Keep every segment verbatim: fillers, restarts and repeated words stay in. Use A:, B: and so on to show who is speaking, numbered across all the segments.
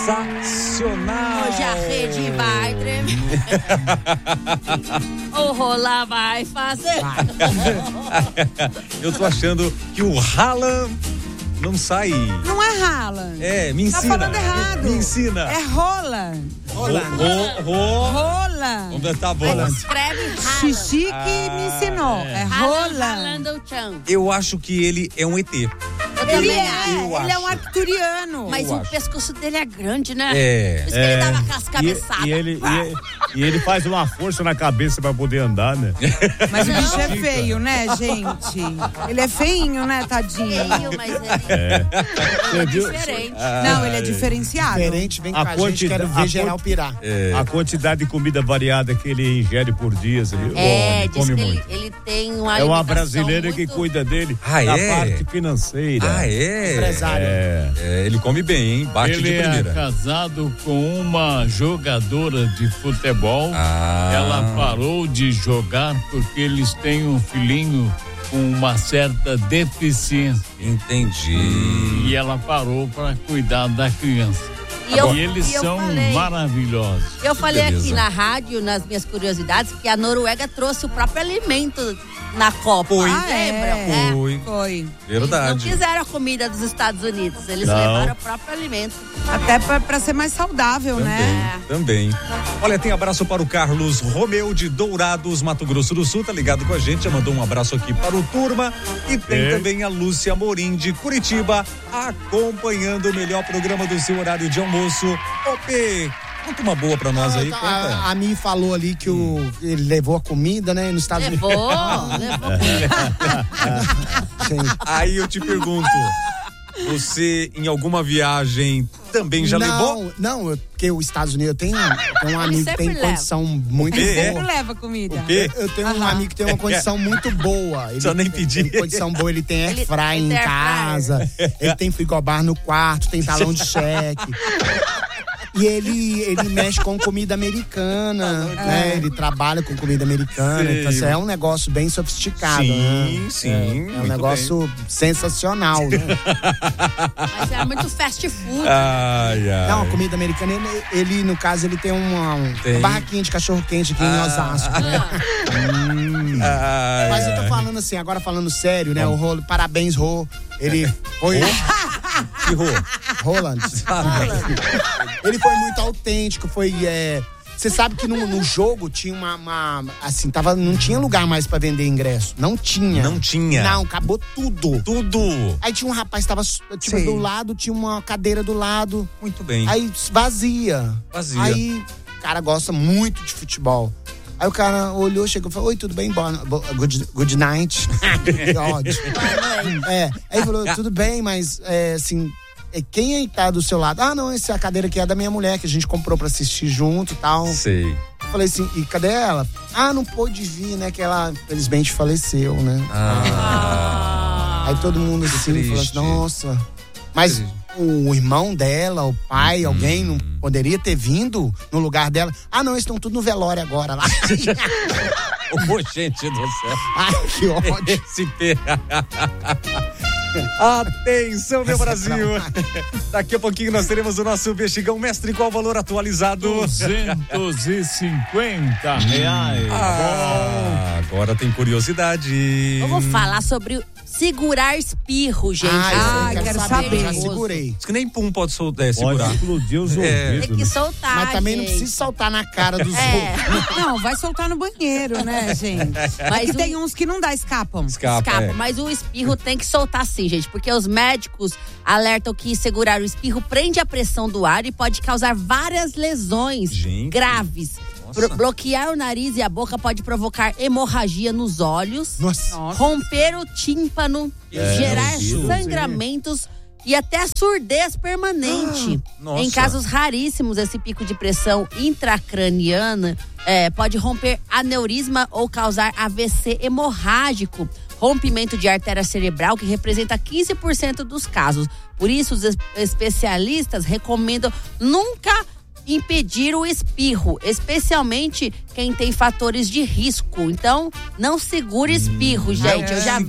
A: Sensacional!
B: Hoje a rede vai tremer. O rolar vai fazer.
A: Eu tô achando que o Haaland não sai.
C: Não é Haaland.
A: É, me ensina.
C: Tá falando errado.
A: Me ensina.
C: É Roland.
A: Roland. Ro, ro,
C: Roland.
A: ro. Tá bom.
B: Escreve Haaland.
C: Xixi que
A: Ah,
C: me ensinou. É, é Roland.
B: Haaland Chan.
A: Eu acho que ele é um E T.
B: Eu
C: Ele
B: também
C: é,
B: acho.
C: ele
A: acho.
C: é um arcturiano.
B: Mas
A: Eu
B: o
A: acho.
B: pescoço dele é grande, né?
A: É.
B: Por isso que ele dava aquelas cabeçadas.
D: E, e, ele, e, e ele faz uma força na cabeça pra poder andar, né?
C: Mas o bicho é feio, né, gente? Ele é feinho, né, tadinho?
B: Feio, mas ele
D: É.
B: é
D: viu?
B: diferente.
C: Não, ele é diferenciado.
E: Diferente, vem com
D: A
E: a, gente,
D: quantidade-
E: quero ver
D: a
E: geral
D: quanti-
E: pirar.
A: É.
D: A quantidade de comida variada que ele ingere por dia, você viu?
B: É,
D: Come,
B: diz
D: come
B: que ele,
D: muito.
B: ele tem uma
D: É uma
B: alimentação
D: brasileira que
B: muito-
D: cuida dele
A: Ah,
D: da
A: é?
D: parte financeira.
A: Ah, é?
E: Empresário.
D: É.
A: É, ele come bem, hein? Bate
F: Ele
A: de
F: é
A: primeira.
F: casado com uma jogadora de futebol.
A: Ah.
F: Ela parou de jogar porque eles têm um filhinho com uma certa deficiência.
A: Entendi.
F: E ela parou para cuidar da criança.
B: E eu-
F: E eles
B: e eu
F: são
B: falei-
F: maravilhosos.
B: Eu falei
A: beleza.
B: aqui na rádio, nas minhas curiosidades, que a Noruega trouxe o próprio alimento na Copa.
A: Foi.
C: Ah,
B: Lembram?
C: é.
B: É.
A: Foi.
C: Foi.
B: Eles não
A: Verdade.
B: quiseram a comida dos Estados Unidos, eles
D: Não.
B: levaram o próprio alimento.
C: Até pra, pra ser mais saudável, né?
A: Também. Olha, tem abraço para o Carlos Romeu de Dourados, Mato Grosso do Sul, tá ligado com a gente, já mandou um abraço aqui para o Turma. E tem
D: É.
A: também a Lúcia Morim de Curitiba, acompanhando o melhor programa do seu horário de almoço. Ô, P, conta uma boa pra nós aí,
E: a,
A: conta.
E: a, a Mi falou ali que o, ele levou a comida, né, nos Estados
B: Levou,
E: Unidos.
B: levou.
E: Gente,
A: Aí eu te pergunto, você em alguma viagem também já
E: não,
A: levou?
E: Não, eu- porque os Estados Unidos, eu tenho, tenho um amigo que
B: sempre
E: tem
B: leva.
E: condição muito
A: quê?
E: boa.
C: Sempre leva comida.
A: O quê?
E: Eu tenho um
C: Aham.
E: amigo que tem uma condição muito boa. Ele
A: Só nem
E: tem,
A: pedir.
E: tem condição boa, ele tem
B: Ele-
E: airfryer
B: ele
E: em
B: tem airfryer.
E: casa, ele tem frigobar no quarto, tem talão de cheque. E ele, ele mexe com comida americana, né? Ele trabalha com comida americana.
A: Sei.
E: Então, assim, é um negócio bem sofisticado,
A: Sim,
E: né?
A: sim,
E: É, é um
A: muito
E: negócio sensacional, né?
B: Mas é muito fast food.
A: Ai, ai.
E: Não, a comida americana, ele, ele, no caso, ele tem uma, um-
A: Tem.
E: uma barraquinha de cachorro-quente aqui em
A: Ah.
E: Osasco, né?
A: Ai,
E: Mas eu tô
A: ai.
E: falando assim, agora falando sério, né? O Rolo, parabéns, Rô. Ele foi.
A: Que rô?
E: Roland. Ele foi muito autêntico, foi. é, Você sabe que no, no jogo tinha uma, uma- Assim, tava, não tinha lugar mais pra vender ingresso. Não tinha.
A: Não tinha.
E: Não, acabou tudo.
A: Tudo.
E: Aí tinha um rapaz, tava tipo,
C: Sim.
E: do lado, tinha uma cadeira do lado.
A: Muito bem.
E: Aí vazia.
A: Vazia.
E: Aí o cara gosta muito de futebol. Aí o cara olhou, chegou e falou: oi, tudo bem? Boa, bo- good, good night. Que ódio. É, aí falou: tudo bem, mas é, assim, é, quem aí tá do seu lado? Ah, não, essa cadeira aqui é da minha mulher, que a gente comprou pra assistir junto e tal.
A: Sei.
E: Falei assim: e cadê ela? Ah, não pôde vir, né? Que ela, infelizmente, faleceu, né?
A: Ah.
E: Aí todo mundo assim
A: triste.
E: falou assim: nossa. Mas o irmão dela, o pai, alguém não poderia ter vindo no lugar dela? Ah, não, eles estão tudo no velório agora lá.
A: Ô, gente do céu.
E: Ai, que ódio.
A: Esse P. Atenção, meu Brasil. Daqui a pouquinho nós teremos o nosso Bexigão Mestre com o valor atualizado.
F: duzentos e cinquenta reais.
A: Ah, agora tem curiosidade.
B: Vamos falar sobre segurar espirro, gente.
E: Ah, isso
C: Ah,
E: eu quero,
C: quero
E: saber.
C: saber.
E: Já segurei.
A: Diz que nem pum pode sol- é,
D: Pode
A: segurar.
D: explodir os
A: É.
B: Tem
D: ouvidos.
B: que
D: né?
B: soltar,
E: Mas também não
B: gente.
E: precisa soltar na cara dos
B: É.
E: outros.
C: Não, vai soltar no banheiro, né, gente?
B: Mas
C: Mas
B: o-
C: tem uns que não dá, escapam.
A: Escapa,
B: Escapa,
A: é.
B: mas o espirro tem que soltar sim, gente, porque os médicos alertam que segurar o espirro prende a pressão do ar e pode causar várias lesões
A: Gente.
B: graves.
A: Nossa.
B: Bro- bloquear o nariz e a boca pode provocar hemorragia nos olhos,
E: Nossa.
B: romper o tímpano, gerar
D: ouvido.
B: sangramentos e até surdez permanente.
A: Nossa.
B: Em casos raríssimos, esse pico de pressão intracraniana é, pode romper aneurisma ou causar A V C hemorrágico, rompimento de artéria cerebral, que representa quinze por cento dos casos. Por isso, os es- especialistas recomendam nunca impedir o espirro, especialmente quem tem fatores de risco. Então, não segure espirro, gente. Eu já vi
C: caramba.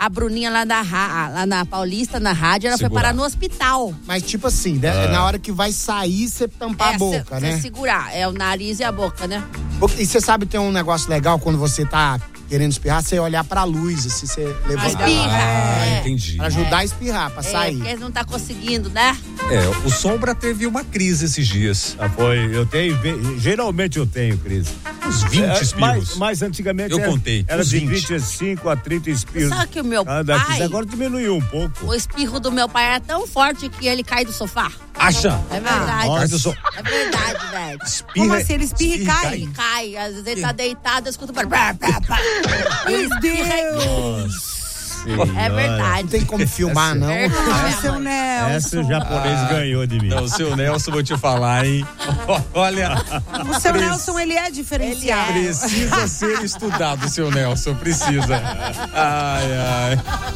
B: A Bruninha lá, da, lá na Paulista, na rádio, ela
A: Segurar.
B: foi parar no hospital.
E: Mas tipo assim, né? Na hora que vai sair, você tampar
B: é,
E: a boca,
B: cê,
E: né?
B: Você segurar, é o nariz e a boca, né?
E: E você sabe, tem um negócio legal quando você tá querendo espirrar, você olhar pra luz, assim, você levantar.
B: Espirra,
A: Ah,
B: é.
A: entendi.
E: Pra ajudar a espirrar, pra
B: É,
E: sair.
B: porque não tá conseguindo, né?
A: É, o Sombra teve uma crise esses dias.
D: Ah, foi, eu tenho, geralmente eu tenho crise.
A: Uns vinte
D: É,
A: espirros.
D: Mas, mas antigamente
A: Eu
D: era,
A: contei,
D: era
A: uns
D: de
A: vinte.
D: vinte e cinco a trinta espirros.
B: Sabe que o meu
D: cada
B: pai-
D: crise. Agora diminuiu um pouco.
B: O espirro do meu pai era tão forte que ele cai do sofá.
A: Acha?
B: É verdade.
A: Nossa. Do so-
B: É verdade, velho.
A: Espirra,
C: Como assim? Ele espirra e cai?
B: Ele cai. Às vezes ele tá deitado, eu escuto. Pá, pá, pá.
C: Meu Deus!
B: É verdade.
E: Não tem como filmar, não.
C: Ah, seu Nelson.
D: Essa o japonês ganhou de mim.
A: Não, o seu Nelson, vou te falar, hein? Olha,
C: O seu Nelson, ele é diferenciado.
B: Ele
A: precisa ser estudado, seu Nelson, precisa. Ai,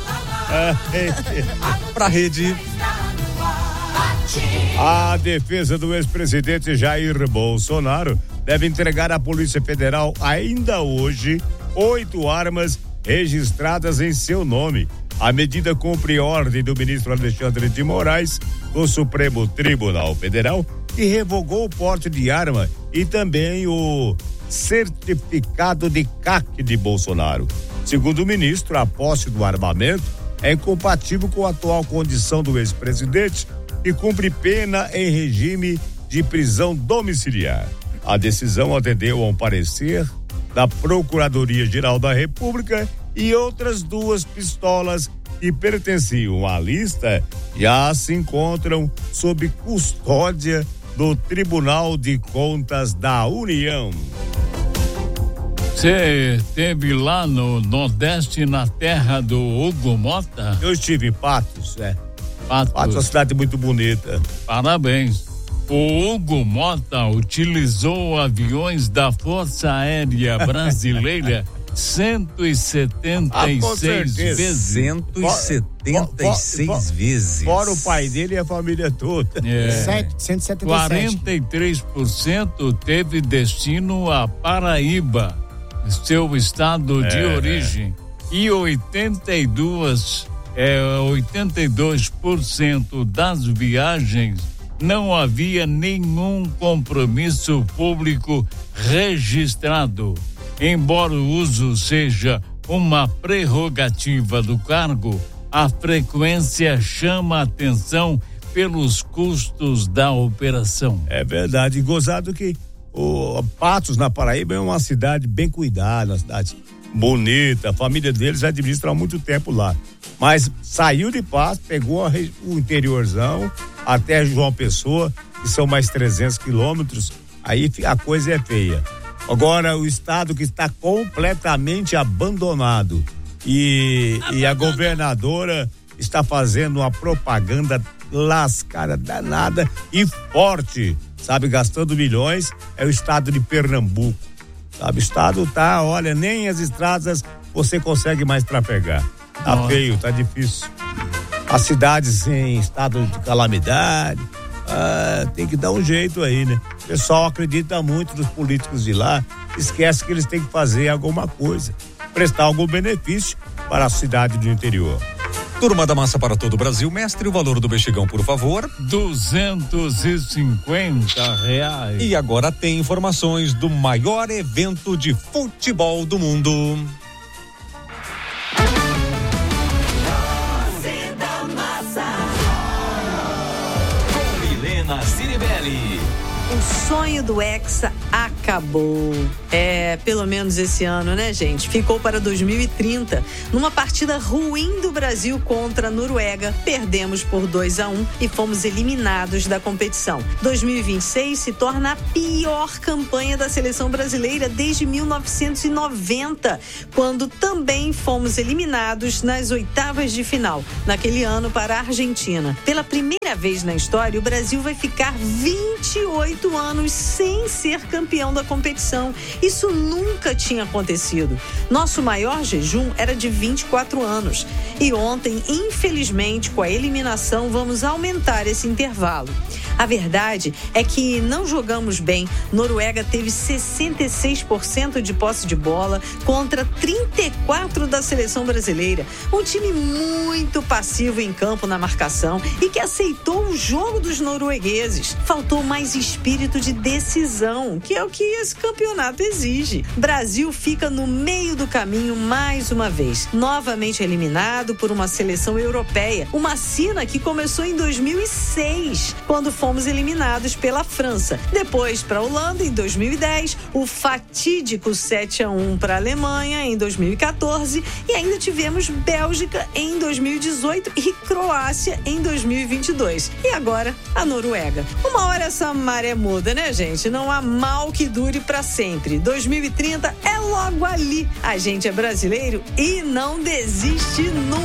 A: ai. Pra rede.
D: A defesa do ex-presidente Jair Bolsonaro deve entregar à Polícia Federal ainda hoje oito armas registradas em seu nome. A medida cumpre ordem do ministro Alexandre de Moraes do Supremo Tribunal Federal, que revogou o porte de arma e também o certificado de C A C de Bolsonaro. Segundo o ministro, a posse do armamento é incompatível com a atual condição do ex-presidente e cumpre pena em regime de prisão domiciliar. A decisão atendeu a um parecer da Procuradoria-Geral da República e outras duas pistolas que pertenciam à lista já se encontram sob custódia do Tribunal de Contas da União.
F: Você esteve lá no Nordeste, na terra do Hugo Mota?
D: Eu estive em Patos, né?
F: Patos.
D: Patos é uma cidade muito bonita.
F: Parabéns. O Hugo Mota utilizou aviões da Força Aérea Brasileira cento e setenta e
D: Ah, com
F: seis
D: certeza.
F: vezes.
A: cento e setenta e seis vezes.
D: Fora o pai dele e a família toda.
F: É,
E: Sete- cento e setenta e sete.
F: quarenta e três por cento teve destino a Paraíba, seu estado de
D: É,
F: origem, e oitenta e dois, é, oitenta e dois por cento das viagens não havia nenhum compromisso público registrado. Embora o uso seja uma prerrogativa do cargo, a frequência chama a atenção pelos custos da operação.
D: É verdade. E gozado que o Patos, na Paraíba, é uma cidade bem cuidada, uma cidade bonita. A família deles administra há muito tempo lá. Mas saiu de Patos, pegou a, o interiorzão até João Pessoa, que são mais trezentos quilômetros. Aí a coisa é feia. Agora, o estado que está completamente abandonado e, e a governadora está fazendo uma propaganda lascada, danada e forte, sabe, gastando milhões, é o estado de Pernambuco, sabe, o estado tá, olha, nem as estradas você consegue mais trafegar, tá
F: Nossa.
D: feio, tá difícil, as cidades em estado de calamidade, ah, tem que dar um jeito aí, né, o pessoal acredita muito nos políticos de lá, esquece que eles têm que fazer alguma coisa, prestar algum benefício para a cidade do interior.
A: Turma da Massa para todo o Brasil. Mestre, o valor do mexigão, por favor.
F: duzentos e cinquenta reais.
A: E agora tem informações do maior evento de futebol do mundo.
G: Milena Ciribelli.
H: O sonho do Hexa acabou. É, pelo menos esse ano, né, gente? Ficou para dois mil e trinta. Numa partida ruim do Brasil contra a Noruega, perdemos por dois a um e fomos eliminados da competição. dois mil e vinte e seis se torna a pior campanha da seleção brasileira desde mil novecentos e noventa, quando também fomos eliminados nas oitavas de final, naquele ano para a Argentina. Pela primeira vez na história, o Brasil vai ficar vinte e oito anos sem ser campeão da competição. Isso nunca tinha acontecido. Nosso maior jejum era de vinte e quatro anos. E ontem, infelizmente, com a eliminação, vamos aumentar esse intervalo. A verdade é que não jogamos bem. Noruega teve sessenta e seis por cento de posse de bola contra trinta e quatro por cento da seleção brasileira. Um time muito passivo em campo na marcação e que aceitou o jogo dos noruegueses. Faltou mais espírito de decisão, que é o que esse campeonato exige. Brasil fica no meio do caminho mais uma vez, novamente eliminado por uma seleção europeia, uma sina que começou em dois mil e seis, quando fomos eliminados pela França. Depois para a Holanda em dois mil e dez, o fatídico sete a um para a Alemanha em dois mil e quatorze e ainda tivemos Bélgica em dois mil e dezoito e Croácia em dois mil e vinte e dois. E agora a Noruega. Uma hora essa maré muda, né, gente? Não há mal que dure para sempre. dois mil e trinta é logo ali. A gente é brasileiro e não desiste nunca.